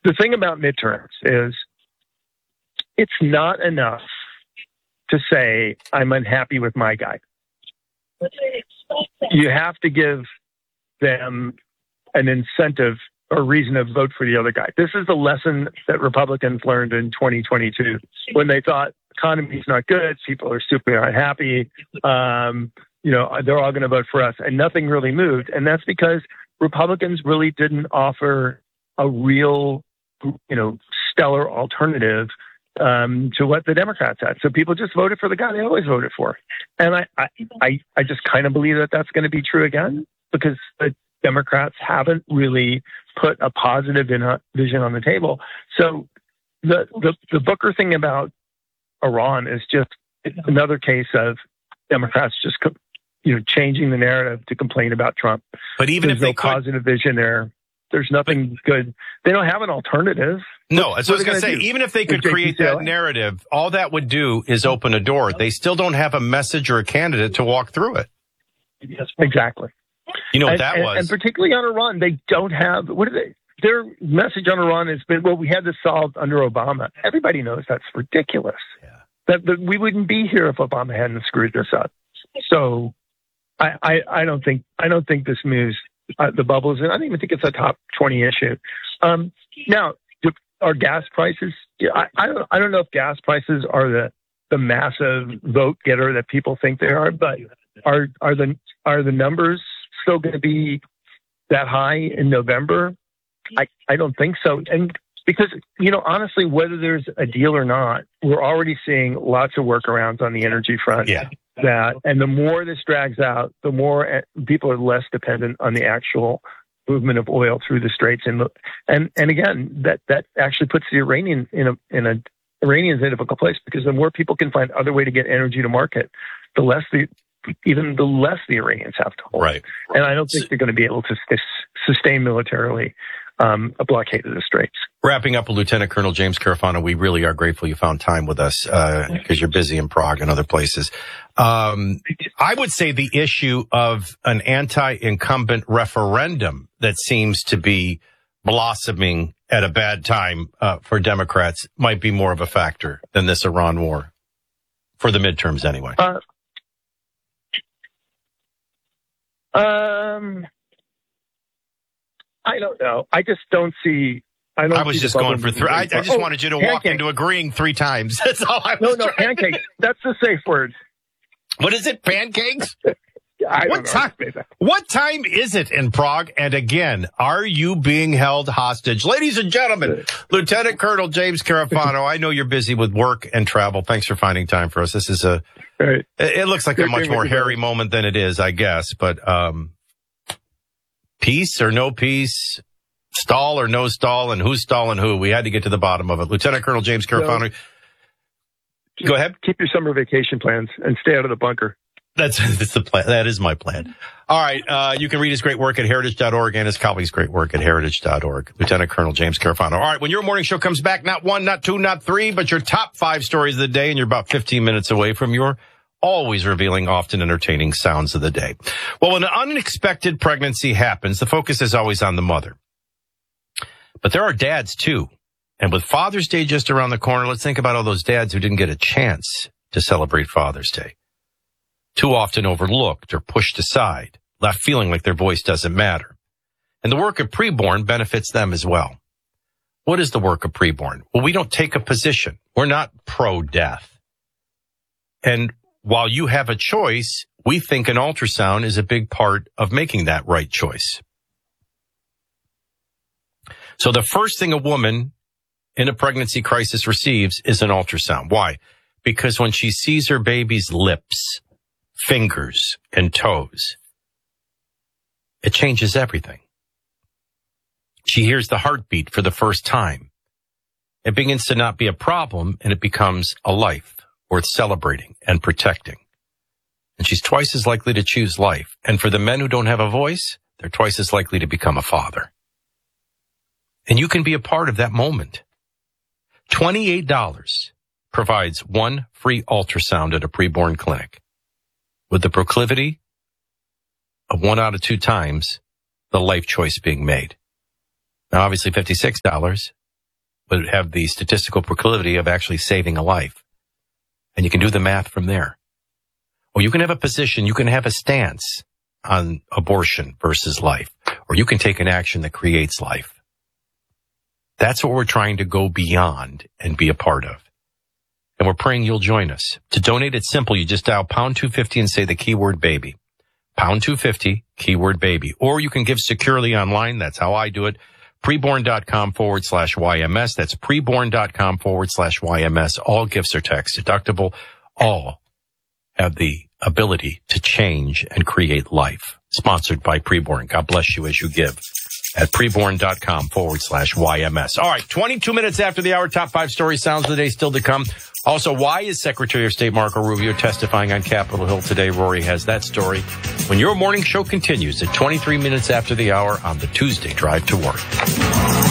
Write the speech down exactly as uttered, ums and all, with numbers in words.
the thing about midterms is it's not enough to say I'm unhappy with my guy. You have to give them an incentive or reason to vote for the other guy. This is the lesson that Republicans learned in twenty twenty-two when they thought economy's not good, people are super unhappy, um, you know, they're all going to vote for us, and nothing really moved. And that's because Republicans really didn't offer a real, you know, stellar alternative um, to what the Democrats had. So people just voted for the guy they always voted for. And I, I, I, I just kind of believe that that's going to be true again, because the Democrats haven't really put a positive in a vision on the table. So the, the, the Booker thing about Iran is just another case of Democrats just, you know, changing the narrative to complain about Trump. But even There's if they no could, positive vision there, there's nothing good. They don't have an alternative. No, that's what I was going to say. Do? Even if they could create that narrative, all that would do is open a door. They still don't have a message or a candidate to walk through it. Exactly. You know what and, that and, was? And particularly on Iran, they don't have, what are they? Their message on Iran has been, well, we had this solved under Obama. Everybody knows that's ridiculous. Yeah. That, that we wouldn't be here if Obama hadn't screwed this up. So I, I, I don't think, I don't think this moves uh, the bubbles, and I don't even think it's a top twenty issue. Um, now, are gas prices? I, I don't, I don't know if gas prices are the, the massive vote getter that people think they are, but are, are the, are the numbers still going to be that high in November? I, I don't think so. And because, you know, honestly, whether there's a deal or not, we're already seeing lots of workarounds on the energy front. Yeah. That, and the more this drags out, the more people are less dependent on the actual movement of oil through the straits. And, and, and again, that, that actually puts the Iranian in a, in a, Iranians in a difficult place, because the more people can find other way to get energy to market, the less the, even the less the Iranians have to hold. Right. And I don't think they're going to be able to s- sustain militarily um, a blockade of the straits. Wrapping up with Lieutenant Colonel James Carafano, we really are grateful you found time with us because uh, you're busy in Prague and other places. Um, I would say the issue of an anti-incumbent referendum that seems to be blossoming at a bad time uh, for Democrats might be more of a factor than this Iran war, for the midterms anyway. Uh, um, I don't know. I just don't see. I don't. I was just going for three. I, I just oh, wanted you to pancake. walk into agreeing three times. That's all I was. No, no, trying pancakes. That's the safe word. What is it? Pancakes? I what don't know. time? What time is it in Prague? And again, are you being held hostage, ladies and gentlemen? Lieutenant Colonel James Carafano. I know you're busy with work and travel. Thanks for finding time for us. This is a. Right. It looks like Good a much more hairy moment than it is, I guess. But um, peace or no peace, stall or no stall, and who's stalling who? We had to get to the bottom of it. Lieutenant Colonel James Carafano. So, go ahead. Keep your summer vacation plans and stay out of the bunker. That's, that's the plan. That is my plan. All right. Uh, you can read his great work at heritage dot org and his colleagues' great work at heritage dot org. Lieutenant Colonel James Carafano. All right. When your morning show comes back, not one, not two, not three, but your top five stories of the day, and you're about fifteen minutes away from your always revealing, often entertaining sounds of the day. Well, when an unexpected pregnancy happens, the focus is always on the mother. But there are dads too. And with Father's Day just around the corner, let's think about all those dads who didn't get a chance to celebrate Father's Day. Too often overlooked or pushed aside, left feeling like their voice doesn't matter. And the work of preborn benefits them as well. What is the work of preborn? Well, we don't take a position. We're not pro-death. And while you have a choice, we think an ultrasound is a big part of making that right choice. So the first thing a woman in a pregnancy crisis receives is an ultrasound. Why? Because when she sees her baby's lips, fingers, and toes, it changes everything. She hears the heartbeat for the first time. It begins to not be a problem, and it becomes a life worth celebrating and protecting. And she's twice as likely to choose life. And for the men who don't have a voice, they're twice as likely to become a father. And you can be a part of that moment. twenty-eight dollars provides one free ultrasound at a preborn clinic, with the proclivity of one out of two times the life choice being made. Now, obviously, fifty-six dollars would have the statistical proclivity of actually saving a life. And you can do the math from there. Or you can have a position, you can have a stance on abortion versus life, or you can take an action that creates life. That's what we're trying to go beyond and be a part of. And we're praying you'll join us. To donate, it's simple. You just dial pound two fifty and say the keyword baby. Pound two fifty, keyword baby. Or you can give securely online. That's how I do it. Preborn.com forward slash YMS. That's preborn.com forward slash YMS. All gifts are tax deductible. All have the ability to change and create life. Sponsored by Preborn. God bless you as you give at preborn.com forward slash YMS. All right, twenty-two minutes after the hour, top five stories, sounds of the day still to come. Also, why is Secretary of State Marco Rubio testifying on Capitol Hill today? Rory has that story when your morning show continues at twenty-three minutes after the hour on the Tuesday Drive to Work.